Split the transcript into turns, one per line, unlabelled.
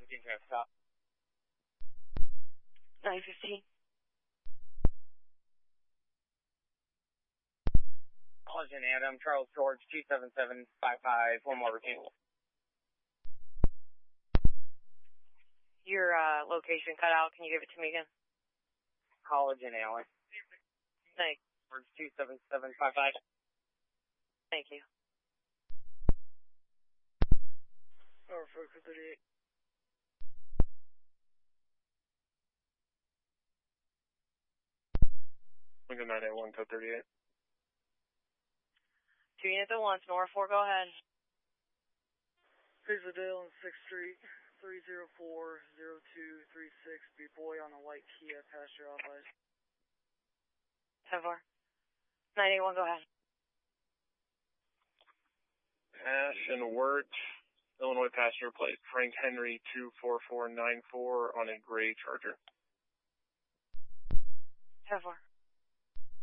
915 traffic stop.
915.
College and Adam, Charles George, 27755, one more routine.
Your location cut out. Can you give it to me again?
College and Allen.
Thanks.
George, 27755.
Thank you.
Norfolk 38.
Lincoln 981 code 38.
2 units at once. Norfolk, go ahead.
Pizza Dale on 6th Street, 304-0236. Be boy on a white Kia, passenger authorized.
10-4. 981, go ahead.
Ash and Wirt, Illinois passenger plate, Frank Henry 24494 on a gray Charger.